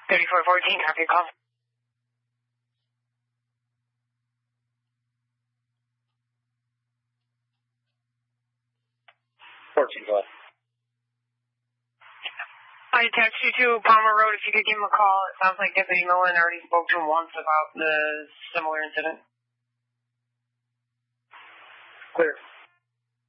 3414, copy your call. 14, go ahead. I text you to Palmer Road if you could give him a call. It sounds like Deputy Millen already spoke to him once about the similar incident. Clear.